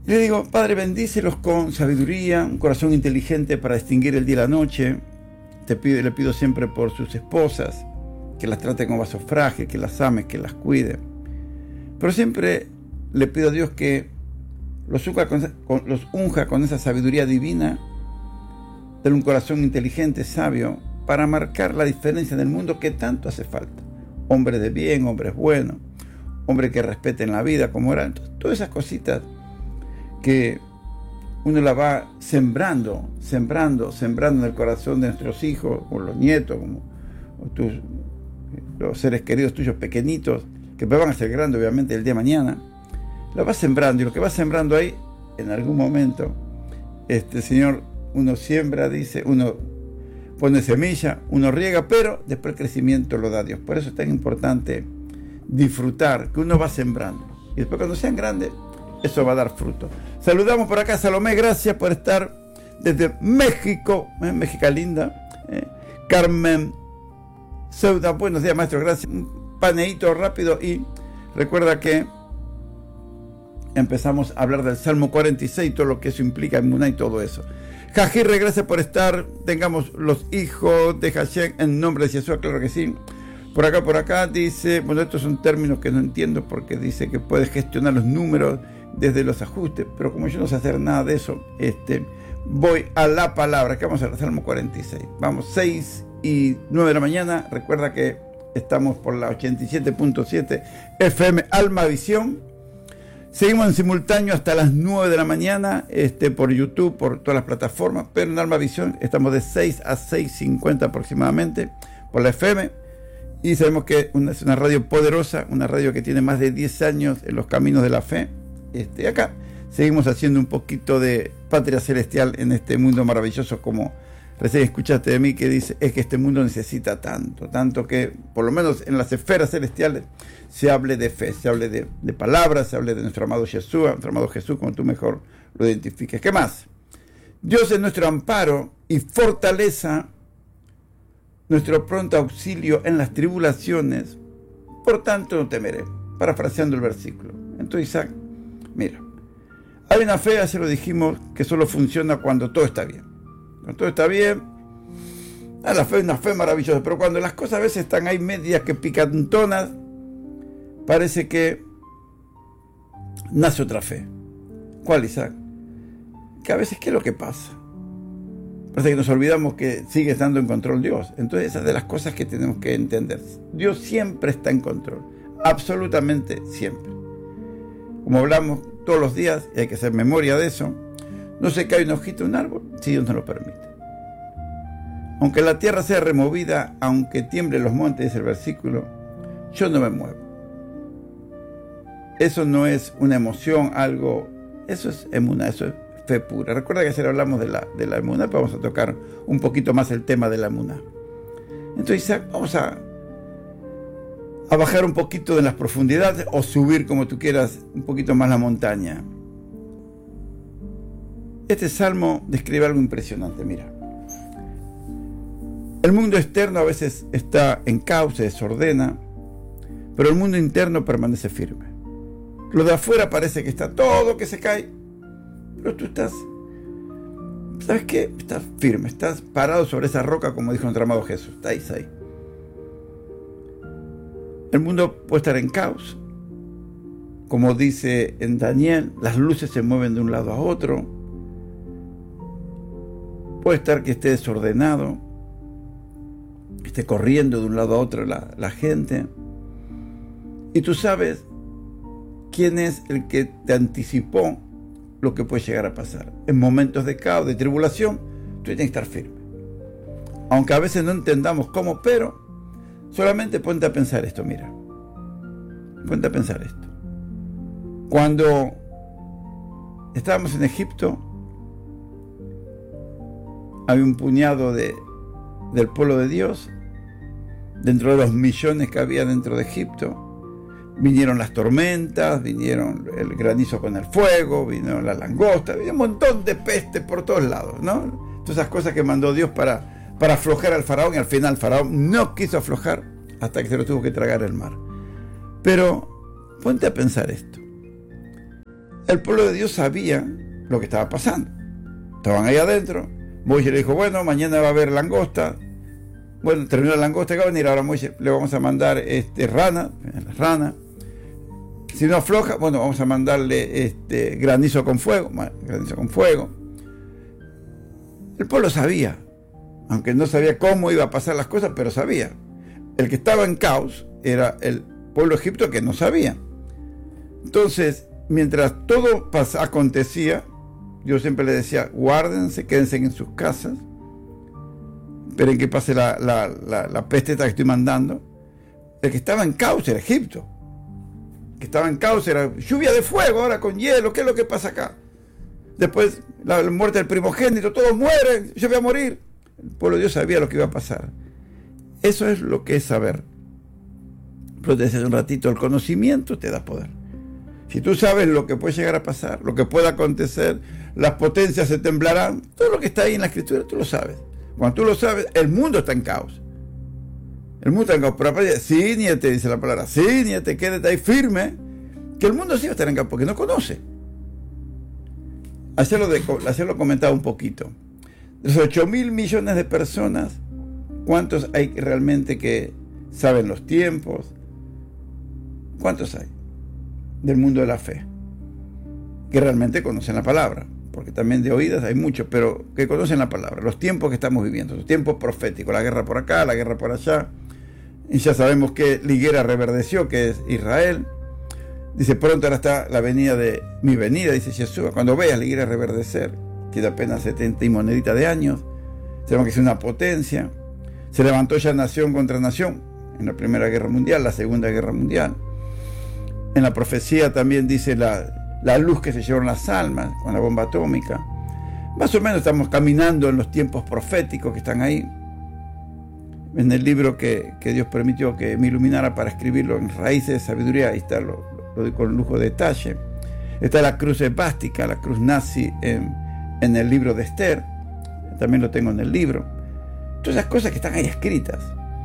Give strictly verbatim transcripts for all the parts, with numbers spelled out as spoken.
Y le digo, Padre, bendícelos con sabiduría, un corazón inteligente para distinguir el día y la noche. Te pido, le pido siempre por sus esposas, que las trate con vasos frágiles, que las ame, que las cuide. Pero siempre le pido a Dios que los unja con, con, los unja con esa sabiduría divina, de un corazón inteligente, sabio, para marcar la diferencia en el mundo que tanto hace falta. Hombres de bien, hombres buenos, hombres que respeten la vida como era. Entonces, todas esas cositas que uno la va sembrando, sembrando, sembrando en el corazón de nuestros hijos, o los nietos, como o tus, los seres queridos tuyos pequeñitos, que van a ser grandes obviamente el día de mañana, la va sembrando, y lo que va sembrando ahí, en algún momento, este Señor, uno siembra, dice, uno pone semilla, uno riega, pero después el crecimiento lo da Dios. Por eso es tan importante disfrutar, que uno va sembrando, y después cuando sean grandes, eso va a dar fruto. Saludamos por acá a Salomé, gracias por estar desde México, ¿eh? México linda. ¿eh? Carmen Seuda, buenos días, maestro, gracias. Un paneíto rápido y recuerda que empezamos a hablar del Salmo cuarenta y seis, todo lo que eso implica, emuná y todo eso. Jajirre, gracias por estar. Tengamos los hijos de Hashem en nombre de Jesús, claro que sí. Por acá, por acá dice, bueno, estos son términos que no entiendo porque dice que puedes gestionar los números desde los ajustes, pero como yo no sé hacer nada de eso, este, voy a la palabra, que vamos a ver, Salmo cuarenta y seis. Vamos, seis y nueve de la mañana. Recuerda que estamos por la ochenta y siete punto siete F M Alma Visión. Seguimos en simultáneo hasta las nueve de la mañana, este, por YouTube, por todas las plataformas, pero en Alma Visión estamos de seis a seis cincuenta aproximadamente por la F M. Y sabemos que es una radio poderosa, una radio que tiene más de diez años en los caminos de la fe. Este, acá seguimos haciendo un poquito de patria celestial en este mundo maravilloso, como recién escuchaste de mí, que dice, es que este mundo necesita tanto, tanto que por lo menos en las esferas celestiales se hable de fe, se hable de, de palabras, se hable de nuestro amado Jesús, nuestro amado Jesús, como tú mejor lo identifiques. ¿Qué más? Dios es nuestro amparo y fortaleza, nuestro pronto auxilio en las tribulaciones, por tanto no temeré. Parafraseando el versículo. Entonces Isaac, mira, hay una fe, así lo dijimos, que solo funciona cuando todo está bien. Cuando todo está bien, la fe es una fe maravillosa, pero cuando las cosas a veces están ahí medias que picantonas, parece que nace otra fe. ¿Cuál, Isaac? Que a veces, ¿qué es lo que pasa? Parece que nos olvidamos que sigue estando en control Dios. Entonces, esas es de las cosas que tenemos que entender. Dios siempre está en control, absolutamente siempre. Como hablamos todos los días, y hay que hacer memoria de eso, no se cae una hojita de un árbol si Dios no lo permite. Aunque la tierra sea removida, aunque tiemblen los montes, dice el versículo, yo no me muevo. Eso no es una emoción, algo, eso es emuná, eso es fe pura. Recuerda que ayer hablamos de la, de la emuná, pero vamos a tocar un poquito más el tema de la emuná. Entonces, Isaac, vamos a a bajar un poquito de las profundidades o subir, como tú quieras, un poquito más la montaña. Este salmo describe algo impresionante, mira. El mundo externo a veces está en caos, se desordena, pero el mundo interno permanece firme. Lo de afuera parece que está todo, que se cae, pero tú estás, ¿sabes qué? Estás firme, estás parado sobre esa roca, como dijo nuestro amado Jesús. Estáis ahí. El mundo puede estar en caos. Como dice en Daniel, las luces se mueven de un lado a otro. Puede estar que esté desordenado, que esté corriendo de un lado a otro la, la gente. Y tú sabes quién es el que te anticipó lo que puede llegar a pasar. En momentos de caos, de tribulación, tú tienes que estar firme. Aunque a veces no entendamos cómo, pero solamente ponte a pensar esto, mira. Ponte a pensar esto. Cuando estábamos en Egipto, había un puñado de, del pueblo de Dios, dentro de los millones que había dentro de Egipto. Vinieron las tormentas, vinieron el granizo con el fuego, vinieron las langostas, vino un montón de peste por todos lados, ¿no? Todas esas cosas que mandó Dios para, para aflojar al faraón, y al final el faraón no quiso aflojar hasta que se lo tuvo que tragar el mar. Pero ponte a pensar esto. el pueblo de Dios sabía lo que estaba pasando. Estaban ahí adentro. Moisés le dijo, bueno, mañana va a haber langosta. Bueno, terminó la langosta que va a venir. Ahora Moisés le vamos a mandar este, rana, rana. Si no afloja, bueno, vamos a mandarle este, granizo con fuego, granizo con fuego. El pueblo sabía, aunque no sabía cómo iba a pasar las cosas, pero sabía. El que estaba en caos era el pueblo egipcio que no sabía. Entonces, mientras todo pas- acontecía, yo siempre le decía, guárdense, quédense en sus casas, esperen que pase la, la, la, la peste esta que estoy mandando. El que estaba en caos era Egipto. El que estaba en caos era lluvia de fuego, ahora con hielo, ¿qué es lo que pasa acá? Después la, la muerte del primogénito, todos mueren, yo voy a morir. El pueblo de Dios sabía lo que iba a pasar. Eso es lo que es saber. Pero desde hace un ratito, el conocimiento te da poder. Si tú sabes lo que puede llegar a pasar, lo que puede acontecer, las potencias se temblarán, todo lo que está ahí en la escritura, tú lo sabes. Cuando tú lo sabes, el mundo está en caos. El mundo está en caos. Pero aparte, cíñete, dice la palabra, cíñete, quédate ahí firme, que el mundo sí va a estar en caos, porque no conoce. Ayer lo, de, ayer lo comentaba un poquito. De los ocho mil millones de personas, ¿cuántos hay realmente que saben los tiempos? ¿Cuántos hay del mundo de la fe que realmente conocen la palabra? Porque también de oídas hay muchos, pero que conocen la palabra, los tiempos que estamos viviendo, los tiempos proféticos, la guerra por acá, la guerra por allá. Y ya sabemos que la higuera reverdeció, que es Israel. Dice, pronto ahora está la venida de mi venida, dice Jesús. Cuando veas la higuera reverdecer, tiene apenas setenta y monedita de años, sabemos que es una potencia. Se levantó ya nación contra nación en la Primera Guerra Mundial, la Segunda Guerra Mundial. En la profecía también dice la, la luz que se llevaron las almas con la bomba atómica. Más o menos estamos caminando en los tiempos proféticos que están ahí. En el libro que, que Dios permitió que me iluminara para escribirlo, en Raíces de Sabiduría, ahí está, lo, lo doy con lujo de detalle. Está la cruz esvástica, la cruz nazi en, en el libro de Esther, también lo tengo en el libro. Todas esas cosas que están ahí escritas.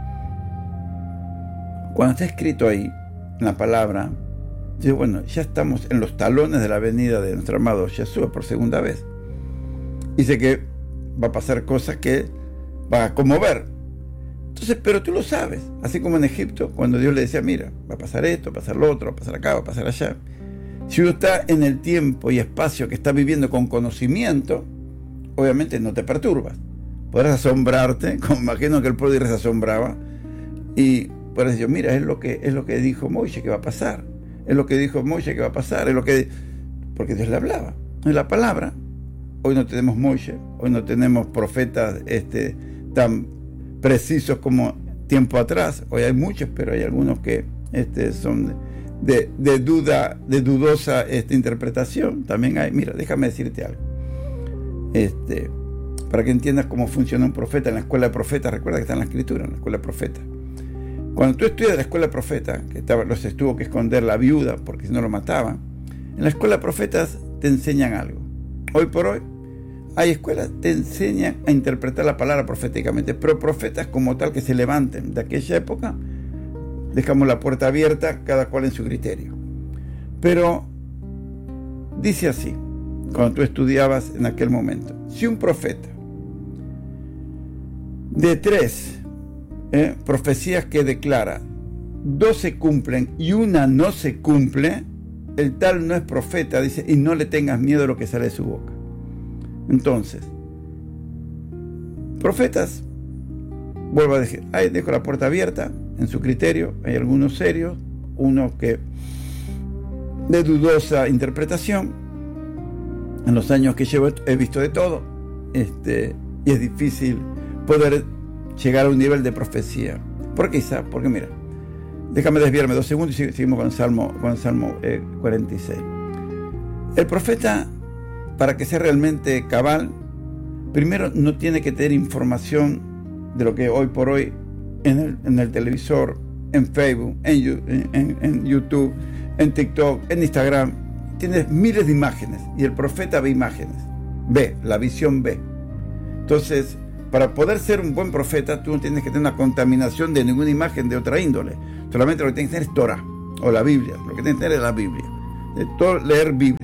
Cuando está escrito ahí, en la palabra, digo, bueno, ya estamos en los talones de la venida de nuestro amado Jesús por segunda vez. Dice que va a pasar cosas que va a conmover. Entonces, pero tú lo sabes, así como en Egipto, cuando Dios le decía, mira, va a pasar esto, va a pasar lo otro, va a pasar acá, va a pasar allá. Si uno está en el tiempo y espacio que está viviendo con conocimiento, obviamente no te perturbas. Podrás asombrarte, como imagino que el pueblo de Israel se asombraba, y podrás decir, mira, es lo que, es lo que dijo Moisés que va a pasar, es lo que dijo Moisés que va a pasar, es lo que... porque Dios le hablaba, es la palabra. Hoy no tenemos Moisés, hoy no tenemos profetas este, tan precisos como tiempo atrás. Hoy hay muchos, pero hay algunos que este, son de, de duda, de dudosa este, interpretación. También hay, mira, déjame decirte algo. Este, para que entiendas cómo funciona un profeta en la escuela de profetas, recuerda que está en la escritura, en la escuela de profetas. Cuando tú estudias la escuela de profetas, que estaba, los tuvo que esconder la viuda porque si no lo mataban, en la escuela de profetas te enseñan algo. Hoy por hoy hay escuelas que te enseñan a interpretar la palabra proféticamente, pero profetas como tal que se levanten de aquella época, dejamos la puerta abierta, cada cual en su criterio. Pero dice así, cuando tú estudiabas en aquel momento, si un profeta de tres eh, profecías que declara, dos se cumplen y una no se cumple, el tal no es profeta, dice, y no le tengas miedo a lo que sale de su boca. Entonces, profetas, vuelvo a decir, ahí dejo la puerta abierta en su criterio. Hay algunos serios, unos que de dudosa interpretación. En los años que llevo he visto de todo, este, y es difícil poder llegar a un nivel de profecía. ¿Por qué, Isa? Porque mira, déjame desviarme dos segundos y seguimos con el Salmo, con el Salmo eh, cuarenta y seis. El profeta, para que sea realmente cabal, primero no tiene que tener información de lo que hoy por hoy en el, en el televisor, en Facebook, en, en, en YouTube, en TikTok, en Instagram. Tienes miles de imágenes y el profeta ve imágenes, ve, la visión ve. Entonces, para poder ser un buen profeta, tú no tienes que tener una contaminación de ninguna imagen de otra índole. Solamente lo que tienes que tener es Torah o la Biblia. Lo que tienes que tener es la Biblia. De todo, leer Biblia.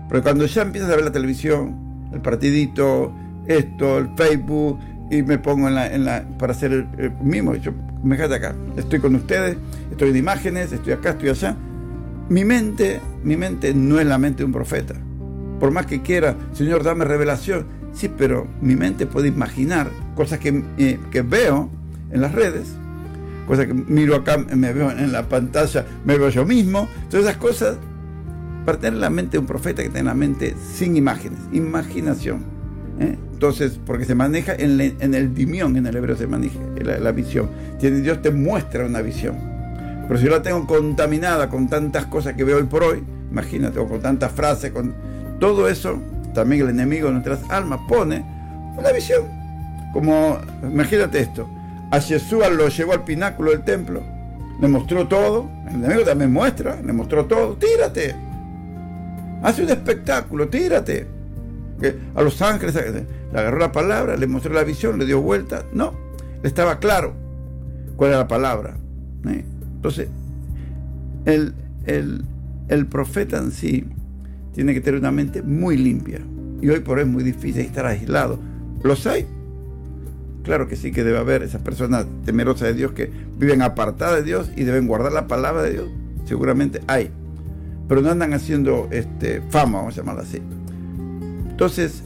Porque cuando ya empiezas a ver la televisión, el partidito, esto, el Facebook, y me pongo en la, en la para hacer el, el mismo, yo me quedo acá, estoy con ustedes, estoy en imágenes, estoy acá, estoy allá. Mi mente, mi mente no es la mente de un profeta. Por más que quiera, Señor, dame revelación. Sí, pero mi mente puede imaginar cosas que, eh, que veo en las redes, cosas que miro acá, me veo en la pantalla, me veo yo mismo. Todas esas cosas, para tener la mente de un profeta, que tiene la mente sin imágenes, imaginación. ¿eh? Entonces, porque se maneja en, le, en el dimión, en el hebreo se maneja la, la visión. Dios te muestra una visión. Pero si yo la tengo contaminada con tantas cosas que veo hoy por hoy, imagínate, o con tantas frases, con todo eso, también el enemigo de nuestras almas pone una visión. Como, imagínate esto, a Yeshua lo llevó al pináculo del templo, le mostró todo, el enemigo también muestra, le mostró todo, tírate, hace un espectáculo, tírate. Que a los ángeles le agarró la palabra, le mostró la visión, le dio vuelta, no, le estaba claro cuál era la palabra. ¿eh? Entonces, el, el, el profeta en sí tiene que tener una mente muy limpia. Y hoy por hoy es muy difícil estar aislado. ¿Los hay? Claro que sí, que debe haber esas personas temerosas de Dios que viven apartadas de Dios y deben guardar la palabra de Dios. Seguramente hay. Pero no andan haciendo este, fama, vamos a llamarla así. Entonces,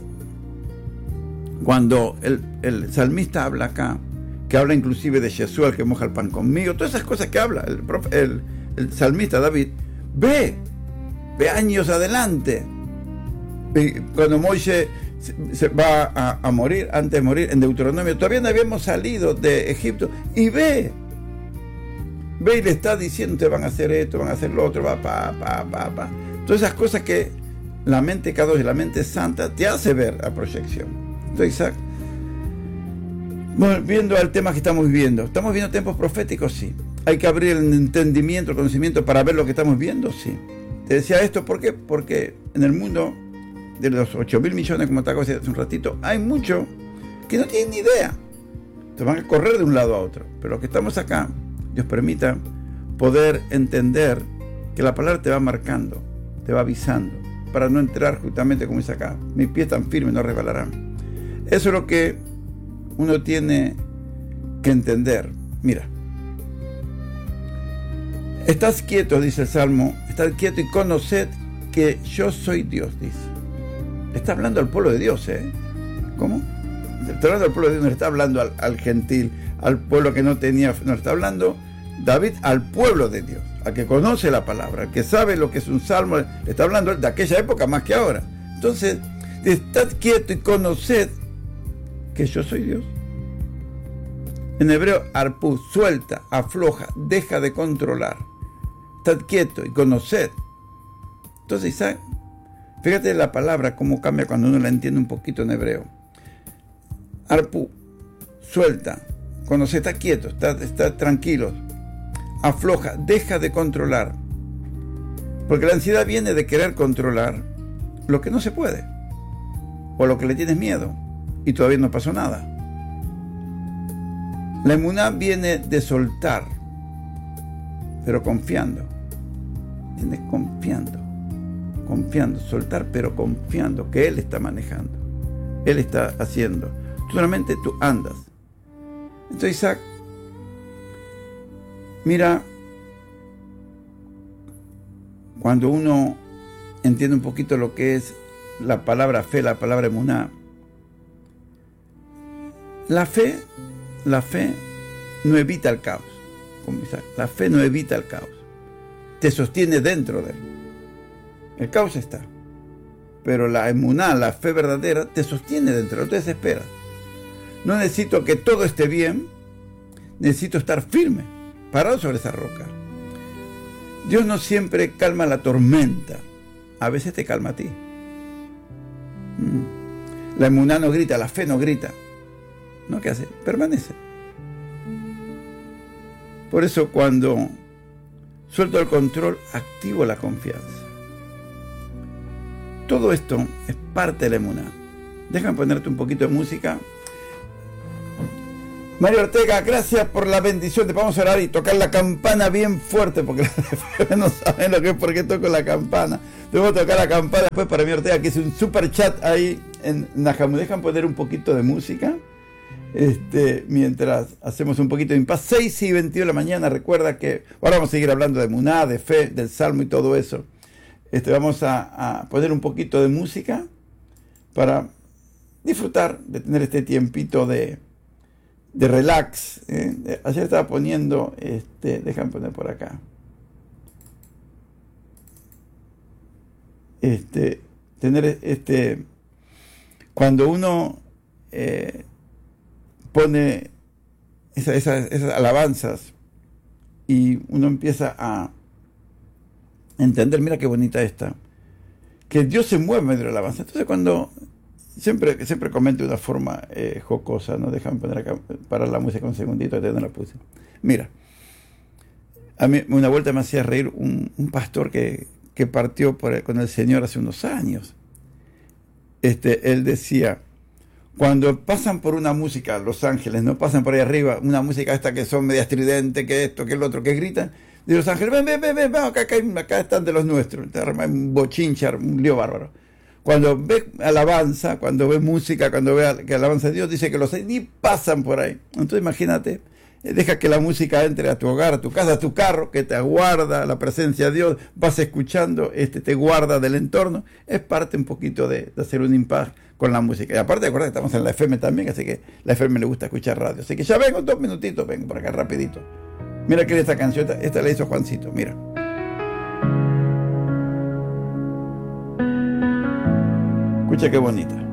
cuando el, el salmista habla acá, que habla inclusive de Jesús, el que moja el pan conmigo, todas esas cosas que habla el, el, el salmista David, ve, ve años adelante. Cuando Moisés se, se va a, a morir, antes de morir, en Deuteronomio, todavía no habíamos salido de Egipto, y ve, ve y le está diciendo, te van a hacer esto, van a hacer lo otro, va, pa, pa, pa, pa. Todas esas cosas que la mente K dos y la mente santa te hace ver a proyección. Entonces, Isaac, volviendo al tema que estamos viviendo, ¿estamos viendo tiempos proféticos? Sí. ¿Hay que abrir el entendimiento, el conocimiento para ver lo que estamos viendo? Sí. Te decía esto, ¿por qué? Porque en el mundo de los ocho mil millones, como te acabo de decir hace un ratito, hay muchos que no tienen ni idea. Se van a correr de un lado a otro. Pero los que estamos acá, Dios permita poder entender que la palabra te va marcando, te va avisando, para no entrar justamente como dice acá, mis pies tan firmes no resbalarán. Eso es lo que uno tiene que entender. Mira, estás quieto, dice el Salmo, estad quieto y conoced que yo soy Dios, dice. Está hablando al pueblo de Dios, ¿eh? ¿Cómo? Está hablando al pueblo de Dios, no le está hablando al, al gentil, al pueblo que no tenía, no está hablando David al pueblo de Dios, al que conoce la palabra, al que sabe lo que es un salmo, le está hablando de aquella época más que ahora. Entonces, estad quieto y conoced que yo soy Dios. En hebreo, arpú, suelta, afloja, deja de controlar. Estad quieto y conoced. Entonces, Isaac, fíjate la palabra, cómo cambia cuando uno la entiende un poquito en hebreo. Arpú, suelta, conoced, está quieto, está, está tranquilo. Afloja, deja de controlar. Porque la ansiedad viene de querer controlar lo que no se puede, o lo que le tienes miedo, y todavía no pasó nada. La emuná viene de soltar, pero confiando. Viene confiando, confiando, soltar, pero confiando que Él está manejando, Él está haciendo. Tú solamente tú andas. Entonces, Isaac, mira, cuando uno entiende un poquito lo que es la palabra fe, la palabra emuná, la fe, la fe no evita el caos, como Isaac. La fe no evita el caos, te sostiene dentro de él. El caos está, pero la emuná, la fe verdadera, te sostiene dentro, no te desesperas. No necesito que todo esté bien, necesito estar firme, parado sobre esa roca. Dios no siempre calma la tormenta, a veces te calma a ti. La emuná no grita, la fe no grita. ¿No? ¿Qué hace? Permanece. Por eso cuando suelto el control, activo la confianza. Todo esto es parte de la emuná. Déjame ponerte un poquito de música. Mario Ortega, gracias por la bendición. Te vamos a orar y tocar la campana bien fuerte, porque no saben lo que es por qué toco la campana. Debo tocar la campana después para mi Ortega, que es un super chat ahí en Najamu. Dejan poner un poquito de música este, mientras hacemos un poquito de impas. seis y veintidós de la mañana. Recuerda que ahora vamos a seguir hablando de Muná, de fe, del Salmo y todo eso. Este, vamos a, a poner un poquito de música para disfrutar de tener este tiempito de, de relax. ¿eh? Ayer estaba poniendo, este, déjame poner por acá. Este, tener este, cuando uno eh, pone esa, esa, esas alabanzas y uno empieza a entender, mira qué bonita esta, que Dios se mueve en medio de la alabanza. Entonces cuando siempre, siempre comento de una forma eh, jocosa, no déjame poner acá, parar la música un segundito, ya no la puse. Mira, a mí una vuelta me hacía reír un, un pastor que que partió por el, con el Señor hace unos años. Este, él decía, cuando pasan por una música, Los Ángeles, no pasan por ahí arriba, una música esta que son media estridente, que esto, que el otro, que gritan, de Los Ángeles, ven, ven, ven, ven, acá, acá, acá están de los nuestros, un bochinchar, un lío bárbaro. Cuando ve alabanza, cuando ve música, cuando ve que alabanza a Dios, dice que los ni pasan por ahí. Entonces imagínate, deja que la música entre a tu hogar, a tu casa, a tu carro, que te aguarda la presencia de Dios, vas escuchando, este te guarda del entorno. Es parte un poquito de, de hacer un impas con la música. Y aparte, acuérdate que estamos en la F M también, así que la F M le gusta escuchar radio. Así que ya vengo, dos minutitos, vengo por acá rapidito. Mira que esta canción, esta, esta la hizo Juancito, mira. Escucha qué bonita.